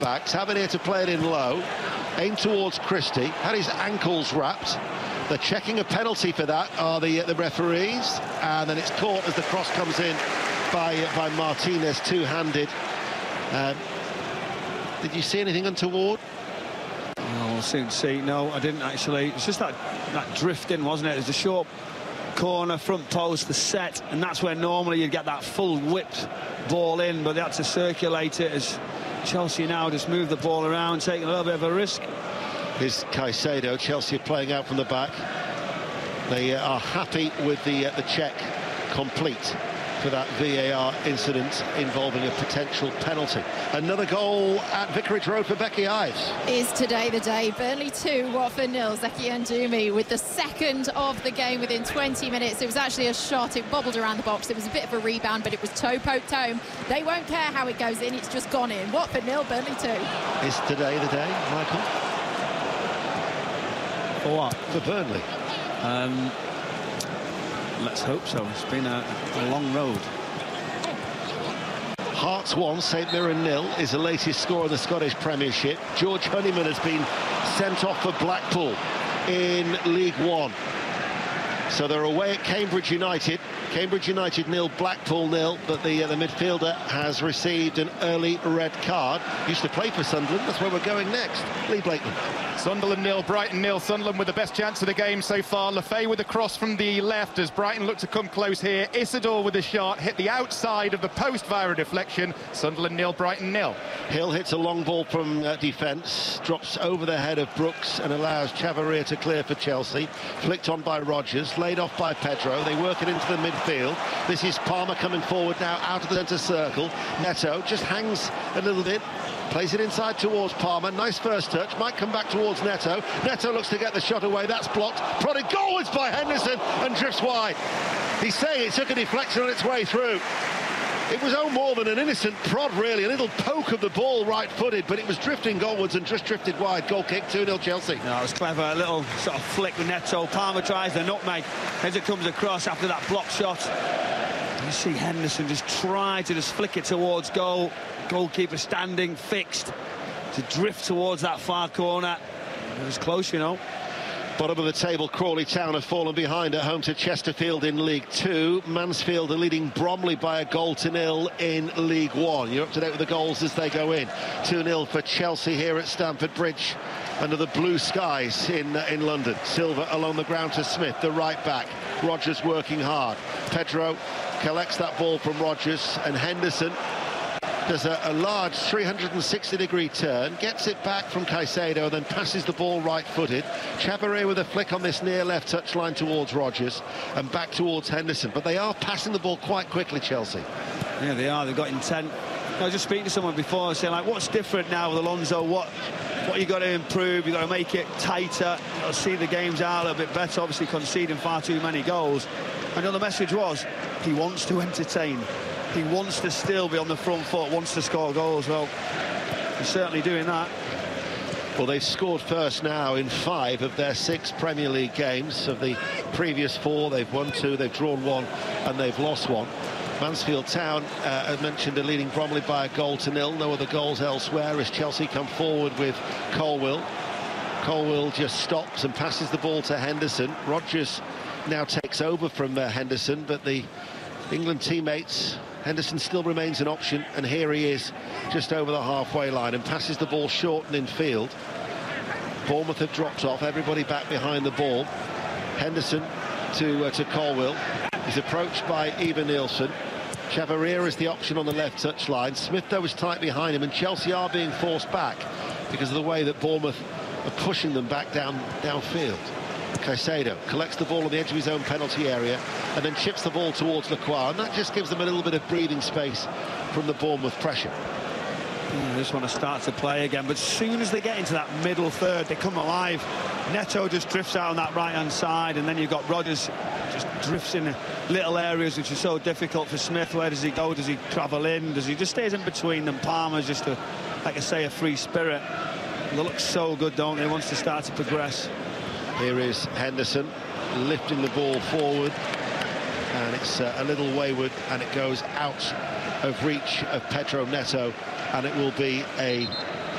back. Tavernier to play it in low, aim towards Christie, had his ankles wrapped. They're checking a penalty for that, are the referees, and then it's caught as the cross comes in by Martinez, two-handed. Did you see anything untoward? Oh, we'll soon see. No, I didn't actually. It's just that drifting, wasn't it? It was a short corner, front post, the set, and that's where normally you'd get that full whipped ball in, but they had to circulate it as Chelsea now just move the ball around, taking a little bit of a risk. Here's Caicedo. Chelsea are playing out from the back. They are happy with the check complete for that VAR incident involving a potential penalty. Another goal at Vicarage Road for Becky Ives. Is today the day? Burnley 2, Watford 0. Zeki Ndumi with the second of the game within 20 minutes. It was actually a shot. It bobbled around the box. It was a bit of a rebound, but it was toe poked home. They won't care how it goes in. It's just gone in. Watford 0, Burnley 2. Is today the day, Michael? For what? For Burnley. Let's hope so. It's been a long road. Hearts 1, St Mirren 0 is the latest score in the Scottish Premiership. George Honeyman has been sent off for Blackpool in League One. So they're away at Cambridge United. Cambridge United 0, Blackpool 0, but the midfielder has received an early red card. Used to play for Sunderland. That's where we're going next. Lee Blakeman. Sunderland 0, Brighton 0. Sunderland with the best chance of the game so far. Lefay with a cross from the left as Brighton look to come close here. Isidore with a shot, hit the outside of the post via a deflection. Sunderland 0, Brighton 0. Hill hits a long ball from defence, drops over the head of Brooks and allows Chavarria to clear for Chelsea. Flicked on by Rodgers, laid off by Pedro. They work it into the midfield. This is Palmer coming forward now out of the centre circle. Neto just hangs a little bit. Plays it inside towards Palmer. Nice first touch. Might come back towards Neto. Neto looks to get the shot away. That's blocked. Prodded goalwards by Henderson and drifts wide. He's saying it took a deflection on its way through. It was more than an innocent prod, really. A little poke of the ball right-footed, but it was drifting goalwards and just drifted wide. Goal kick, 2-0 Chelsea. No, it was clever. A little sort of flick with Neto. Palmer tries the nutmeg as it comes across after that block shot. You see Henderson just try to just flick it towards goal. Goalkeeper standing, fixed, to drift towards that far corner. It was close, you know. Bottom of the table, Crawley Town have fallen behind at home to Chesterfield in League 2. Mansfield are leading Bromley by 1-0 in League 1. You're up to date with the goals as they go in. 2-0 for Chelsea here at Stamford Bridge under the blue skies in London. Silva along the ground to Smith, the right back. Rodgers working hard. Pedro collects that ball from Rodgers, and Henderson does a large 360-degree turn, gets it back from Caicedo, then passes the ball right-footed. Chavarria with a flick on this near left touchline towards Rodgers and back towards Henderson. But they are passing the ball quite quickly, Chelsea. Yeah, they are. They've got intent. I was just speaking to someone before saying, like, what's different now with Alonso? What you got to improve? You got to make it tighter. You got to see the games out a little bit better. Obviously conceding far too many goals. I know the message was he wants to entertain. He wants to still be on the front foot, wants to score goals. Well, he's certainly doing that. Well, they've scored first now in 5 of their 6 Premier League games. Of the previous 4, they've won 2, they've drawn 1, and they've lost 1. Mansfield Town, as mentioned, are leading Bromley by 1-0. No other goals elsewhere as Chelsea come forward with Colwill. Colwill just stops and passes the ball to Henderson. Rodgers now takes over from Henderson, but the England teammates... Henderson still remains an option, and here he is just over the halfway line and passes the ball short and in field. Bournemouth have dropped off, everybody back behind the ball. Henderson to Colwill. He's approached by Eva Nielsen. Chavarria is the option on the left touchline. Smith, though, is tight behind him, and Chelsea are being forced back because of the way that Bournemouth are pushing them back downfield. Caicedo collects the ball on the edge of his own penalty area and then chips the ball towards Lacroix, and that just gives them a little bit of breathing space from the Bournemouth pressure. They just want to start to play again, but as soon as they get into that middle third, they come alive. Neto just drifts out on that right-hand side, and then you've got Rodgers just drifts in little areas, which is so difficult for Smith. Where does he go? Does he travel in? Does he just stays in between them? Palmer's just, like I say, a free spirit. They look so good, don't they? Wants to start to progress. Here is Henderson lifting the ball forward, and it's a little wayward, and it goes out of reach of Pedro Neto, and it will be a